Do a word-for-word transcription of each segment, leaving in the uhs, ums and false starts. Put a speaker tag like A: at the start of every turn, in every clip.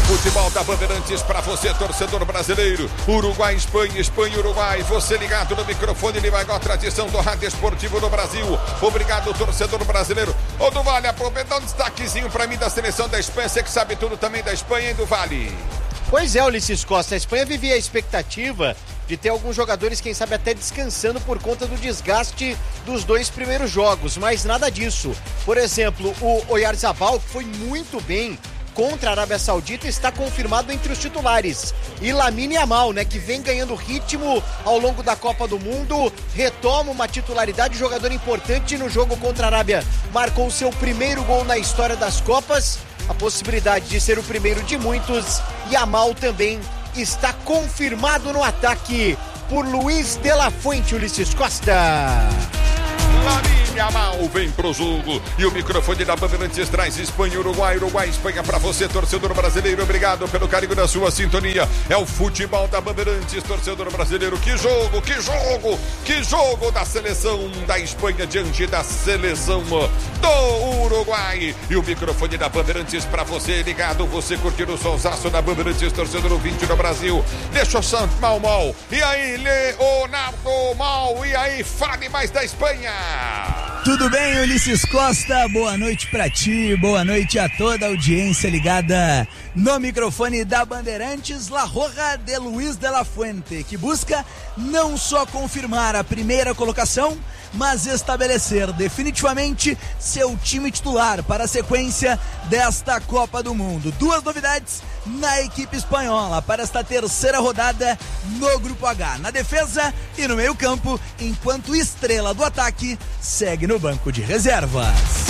A: futebol da Bandeirantes para você, torcedor brasileiro. Uruguai, Espanha, Espanha, Uruguai. Você ligado no microfone, ele vai igual a tradição do rádio esportivo no Brasil. Obrigado, torcedor brasileiro. Ô, do Vale, aproveita um destaquezinho para mim da seleção da Espanha. Você que sabe tudo também da Espanha, hein, do Vale?
B: Pois é, Ulisses Costa. A Espanha vivia a expectativa de ter alguns jogadores, quem sabe até descansando por conta do desgaste dos dois primeiros jogos, mas nada disso. Por exemplo, o Oyarzabal, que foi muito bem contra a Arábia Saudita, está confirmado entre os titulares. E Lamine Yamal, né, que vem ganhando ritmo ao longo da Copa do Mundo, retoma uma titularidade, jogador importante no jogo contra a Arábia. Marcou seu primeiro gol na história das Copas, a possibilidade de ser o primeiro de muitos. Yamal também está confirmado no ataque por Luiz de la Fuente. Ulisses Costa.
A: Lamine Yamal vem pro jogo e o microfone da Bandeirantes traz Espanha, Uruguai, Uruguai, Espanha pra você, torcedor brasileiro. Obrigado pelo carinho da sua sintonia. É o futebol da Bandeirantes, torcedor brasileiro. Que jogo, que jogo, que jogo da seleção da Espanha diante da seleção do Uruguai. E o microfone da Bandeirantes pra você ligado, você curtindo o solzaço da Bandeirantes, torcedor ouvinte do Brasil. Deixa o Santo Mal Mal. E aí, Leonardo Mal, e aí, fale mais da Espanha.
C: Tudo bem, Ulisses Costa? Boa noite pra ti, boa noite a toda a audiência ligada no microfone da Bandeirantes. La Roja de Luiz de la Fuente, que busca não só confirmar a primeira colocação, mas estabelecer definitivamente seu time titular para a sequência desta Copa do Mundo. Duas novidades na equipe espanhola para esta terceira rodada no Grupo H, na defesa e no meio campo, enquanto estrela do ataque segue no banco de reservas.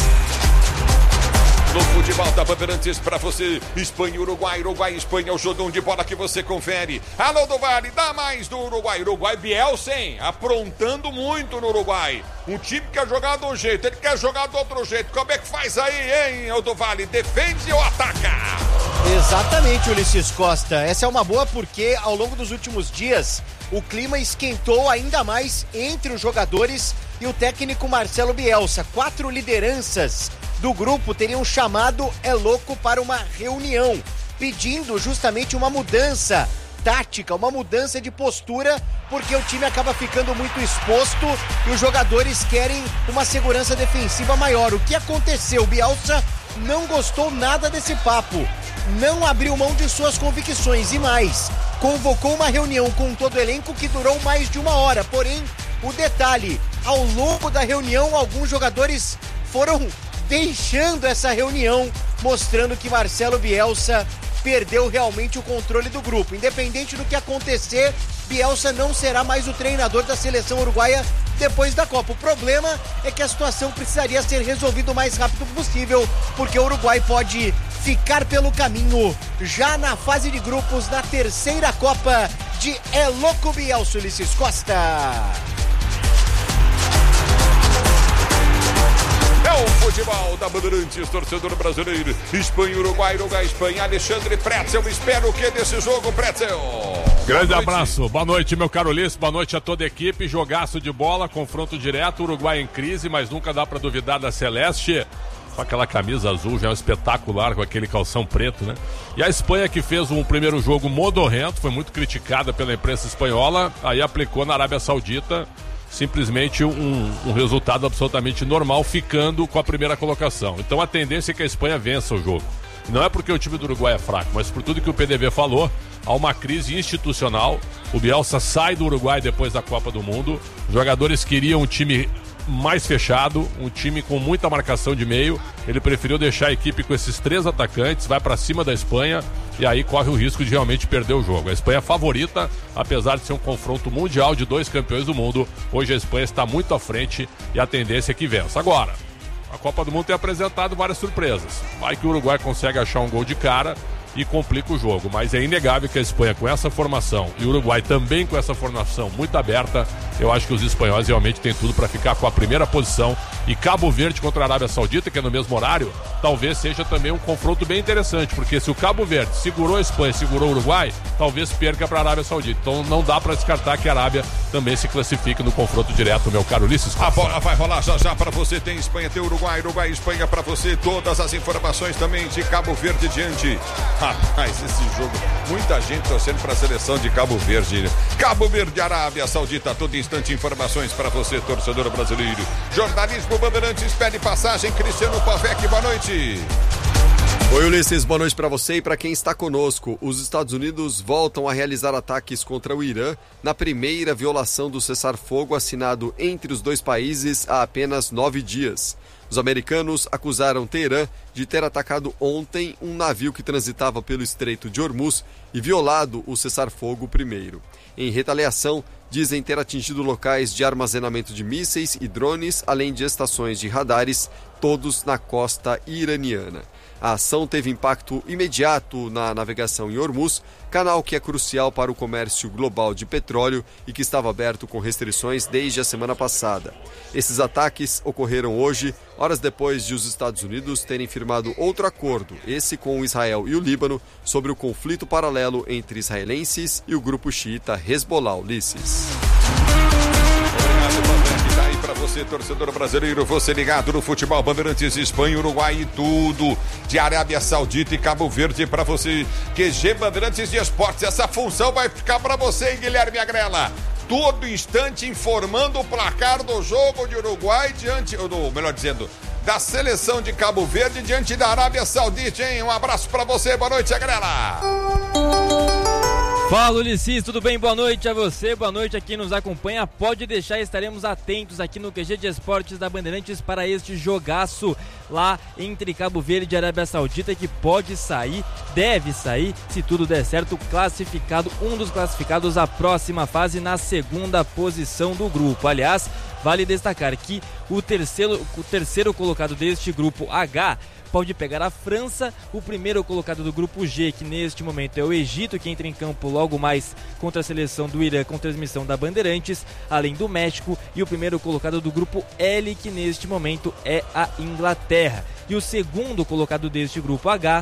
A: No futebol da Bandeirantes pra você, Espanha, Uruguai, Uruguai, Espanha, o jogão de bola que você confere. Alô do Vale, dá mais do Uruguai. Uruguai, Bielsa, hein? Aprontando muito no Uruguai. Um time que quer jogar de um jeito, ele quer jogar do outro jeito. Como é que faz aí, hein, Alô do Vale? Defende ou ataca?
B: Exatamente, Ulisses Costa. Essa é uma boa porque ao longo dos últimos dias o clima esquentou ainda mais entre os jogadores e o técnico Marcelo Bielsa. Quatro lideranças do grupo teriam chamado É Louco para uma reunião, pedindo justamente uma mudança tática, uma mudança de postura, porque o time acaba ficando muito exposto e os jogadores querem uma segurança defensiva maior. O que aconteceu? Bielsa não gostou nada desse papo, não abriu mão de suas convicções e mais, convocou uma reunião com todo o elenco que durou mais de uma hora. Porém, o detalhe, ao longo da reunião, alguns jogadores foram deixando essa reunião, mostrando que Marcelo Bielsa perdeu realmente o controle do grupo. Independente do que acontecer, Bielsa não será mais o treinador da seleção uruguaia depois da Copa. O problema é que a situação precisaria ser resolvida o mais rápido possível, porque o Uruguai pode ficar pelo caminho já na fase de grupos na terceira Copa de É Louco Bielsa. Ulisses Costa.
A: É o futebol da Bandeirantes, torcedor brasileiro. Espanha, Uruguai, Uruguai, Espanha. Alexandre Pretzel, espera o que desse jogo, Pretzel?
D: Grande abraço, boa noite, meu caro Ulisses, boa noite a toda a equipe. Jogaço de bola, confronto direto, Uruguai em crise, mas nunca dá pra duvidar da Celeste. Com aquela camisa azul, já é um espetacular, com aquele calção preto, né? E a Espanha, que fez um primeiro jogo modorrento, foi muito criticada pela imprensa espanhola, aí aplicou na Arábia Saudita simplesmente um, um resultado absolutamente normal, ficando com a primeira colocação. Então a tendência é que a Espanha vença o jogo. Não é porque o time do Uruguai é fraco, mas por tudo que o P D V falou, há uma crise institucional. O Bielsa sai do Uruguai depois da Copa do Mundo. Os jogadores queriam um time mais fechado, um time com muita marcação de meio. Ele preferiu deixar a equipe com esses três atacantes, vai pra cima da Espanha e aí corre o risco de realmente perder o jogo. A Espanha é favorita, apesar de ser um confronto mundial de dois campeões do mundo. Hoje a Espanha está muito à frente e a tendência é que vença. Agora, a Copa do Mundo tem apresentado várias surpresas. Vai que o Uruguai consegue achar um gol de cara e complica o jogo, mas é inegável que a Espanha com essa formação e o Uruguai também com essa formação muito aberta, eu acho que os espanhóis realmente têm tudo para ficar com a primeira posição. E Cabo Verde contra a Arábia Saudita, que é no mesmo horário, talvez seja também um confronto bem interessante, porque se o Cabo Verde segurou a Espanha, segurou o Uruguai, talvez perca para a Arábia Saudita. Então não dá para descartar que a Arábia também se classifique no confronto direto, meu caro Ulisses.
A: A bola vai rolar já já para você, tem Espanha, tem Uruguai, Uruguai, Espanha para você, todas as informações também de Cabo Verde diante Rapaz, esse jogo, muita gente torcendo para a seleção de Cabo Verde. Né? Cabo Verde, Arábia Saudita, todo instante informações para você, torcedor brasileiro. Jornalismo Bandeirantes pede passagem, Cristiano Pavec, boa noite.
E: Oi, Ulisses, boa noite para você e para quem está conosco. Os Estados Unidos voltam a realizar ataques contra o Irã na primeira violação do cessar-fogo assinado entre os dois países há apenas nove dias. Os americanos acusaram Teherã de ter atacado ontem um navio que transitava pelo Estreito de Hormuz e violado o cessar-fogo primeiro. Em retaliação, dizem ter atingido locais de armazenamento de mísseis e drones, além de estações de radares, todos na costa iraniana. A ação teve impacto imediato na navegação em Hormuz, canal que é crucial para o comércio global de petróleo e que estava aberto com restrições desde a semana passada. Esses ataques ocorreram hoje, horas depois de os Estados Unidos terem firmado outro acordo, esse com Israel e o Líbano, sobre o conflito paralelo entre israelenses e o grupo xiita Hezbollah, Ulisses.
A: Para você, torcedor brasileiro, você ligado no futebol Bandeirantes, Espanha, Uruguai e tudo de Arábia Saudita e Cabo Verde para você. Q G Bandeirantes de Esportes, essa função vai ficar para você, hein, Guilherme Agrela? Todo instante informando o placar do jogo de Uruguai diante, ou melhor dizendo, da seleção de Cabo Verde diante da Arábia Saudita, hein? Um abraço para você, boa noite, Agrela.
F: Fala, Ulisses, tudo bem? Boa noite a você, boa noite a quem nos acompanha. Pode deixar, estaremos atentos aqui no Q G de Esportes da Bandeirantes para este jogaço lá entre Cabo Verde e Arábia Saudita, que pode sair, deve sair, se tudo der certo, classificado, um dos classificados à próxima fase na segunda posição do grupo. Aliás, vale destacar que o terceiro, o terceiro colocado deste grupo H pode pegar a França, o primeiro colocado do grupo G, que neste momento é o Egito, que entra em campo logo mais contra a seleção do Irã com transmissão da Bandeirantes, além do México, e o primeiro colocado do grupo L, que neste momento é a Inglaterra. E o segundo colocado deste grupo H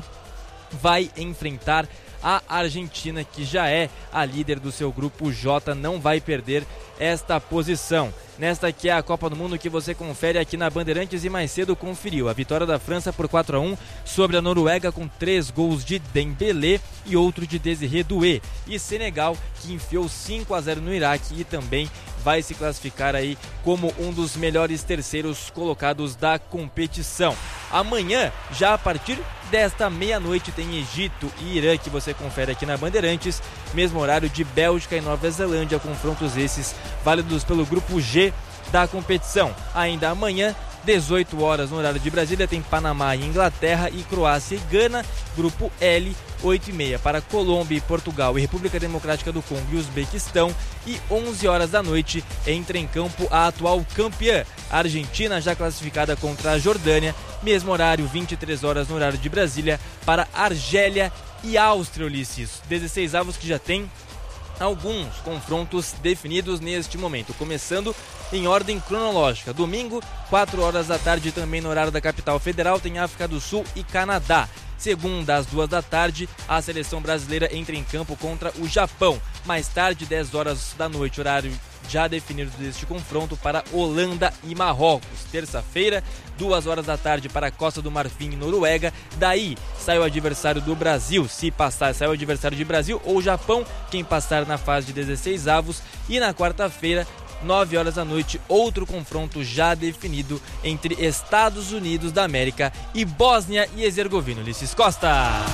F: vai enfrentar a Argentina, que já é a líder do seu grupo J, não vai perder esta posição. Nesta que é a Copa do Mundo que você confere aqui na Bandeirantes e mais cedo conferiu a vitória da França por quatro a um sobre a Noruega com três gols de Dembélé e outro de Désiré Doué. E Senegal, que enfiou cinco a zero no Iraque e também vai se classificar aí como um dos melhores terceiros colocados da competição. Amanhã, já a partir desta meia-noite, tem Egito e Irã, que você confere aqui na Bandeirantes, mesmo horário de Bélgica e Nova Zelândia, confrontos esses válidos pelo grupo G da competição. Ainda amanhã, dezoito horas no horário de Brasília, tem Panamá e Inglaterra e Croácia e Gana, grupo L, oito e meia para Colômbia e Portugal e República Democrática do Congo e Uzbequistão, e onze horas da noite entra em campo a atual campeã, a Argentina, já classificada contra a Jordânia, mesmo horário, vinte e três horas no horário de Brasília, para Argélia e Áustria, Ulisses. dezesseis avos que já tem alguns confrontos definidos neste momento, começando em ordem cronológica. Domingo, quatro horas da tarde, também no horário da capital federal, tem África do Sul e Canadá. Segunda, às duas da tarde, a seleção brasileira entra em campo contra o Japão. Mais tarde, dez horas da noite, horário já definido deste confronto, para Holanda e Marrocos. Terça-feira, duas horas da tarde, para a Costa do Marfim e Noruega. Daí sai o adversário do Brasil, se passar, sai o adversário de Brasil ou Japão, quem passar na fase de dezesseis avos. E na quarta-feira, nove horas da noite, outro confronto já definido entre Estados Unidos da América e Bósnia e Herzegovina. Ulisses Costa.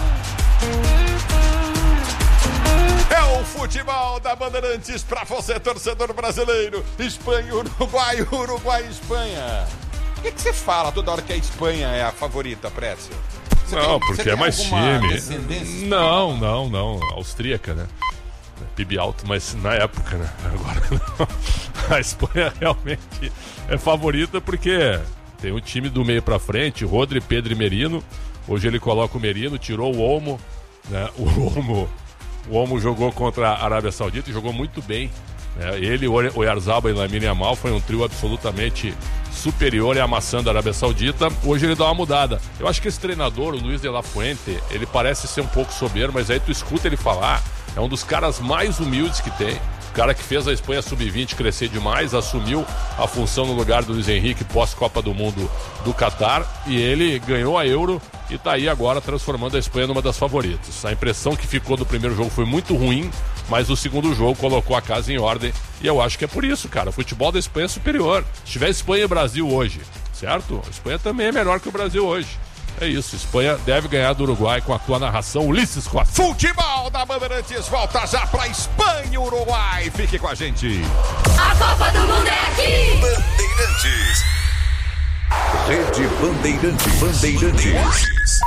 A: É o futebol da Bandeirantes pra você, torcedor brasileiro. Espanha, Uruguai, Uruguai, Espanha. O que, que você fala toda hora que a Espanha é a favorita, Précio? Você
D: não,
A: tem,
D: porque é mais time. Não, não, não. Austríaca, né? P I B alto, mas na época, né? Agora não. A Espanha realmente é favorita porque tem o time do meio pra frente, Rodri, Pedro e Merino. Hoje ele coloca o Merino, tirou o Olmo, né? O Olmo, o Olmo jogou contra a Arábia Saudita e jogou muito bem, né? Ele, o Oyarzabal e Lamine Yamal foi um trio absolutamente superior e amassando a Arábia Saudita. Hoje ele dá uma mudada. Eu acho que esse treinador, o Luis de la Fuente, ele parece ser um pouco soberbo, mas aí tu escuta ele falar, é um dos caras mais humildes que tem. O cara que fez a Espanha sub vinte crescer demais, assumiu a função no lugar do Luiz Henrique pós-Copa do Mundo do Catar, e ele ganhou a Euro e tá aí agora transformando a Espanha numa das favoritas. A impressão que ficou do primeiro jogo foi muito ruim, mas o segundo jogo colocou a casa em ordem, e eu acho que é por isso, cara. O futebol da Espanha é superior. Se tiver Espanha e Brasil hoje, certo? A Espanha também é melhor que o Brasil hoje. É isso, Espanha deve ganhar do Uruguai com a tua narração, Ulisses Costa.
A: Futebol da Bandeirantes volta já pra Espanha e Uruguai. Fique com a gente.
G: A Copa do Mundo é aqui.
H: Bandeirantes. Rede Bandeirantes. Bandeirantes.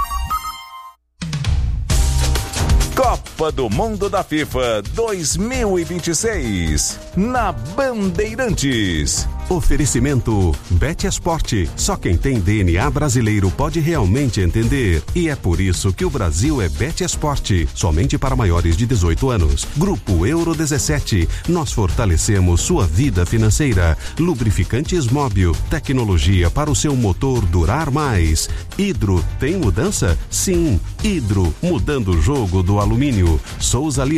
H: Copa do Mundo da FIFA dois mil e vinte e seis. Na Bandeirantes.
I: Oferecimento Betesport. Só quem tem D N A brasileiro pode realmente entender. E é por isso que o Brasil é Betesport. Somente para maiores de dezoito anos. Grupo Euro dezessete. Nós fortalecemos sua vida financeira. Lubrificantes Móbil. Tecnologia para o seu motor durar mais. Hidro. Tem mudança? Sim. Hidro. Mudando o jogo do alumínio. Souza